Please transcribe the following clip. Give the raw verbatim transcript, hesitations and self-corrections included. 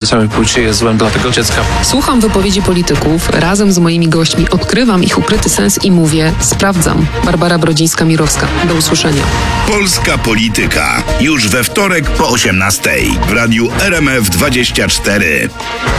samej płci jest złem dla tego dziecka. Słucham wypowiedzi polityków, razem z moimi gośćmi odkrywam ich ukryty sens i mówię, sprawdzam. Barbara Brodzińska-Mirowska. Do usłyszenia. Polska Polityka. Już we wtorek po osiemnastej w radiu R M F dwadzieścia cztery.